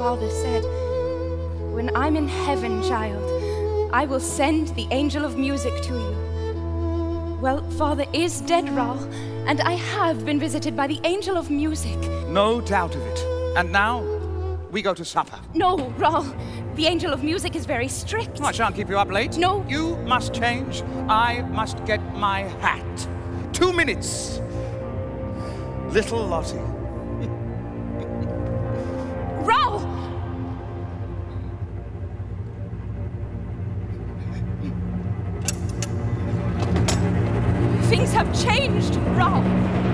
father said, when I'm in heaven, child, I will send the angel of music to you. Well, father is dead, Rahl, and I have been visited by the angel of music. No doubt of it. And now, we go to supper. No, Rahl, the angel of music is very strict. I shan't keep you up late. No. You must change. I must get my hat. 2 minutes. Little Lottie. Rahl!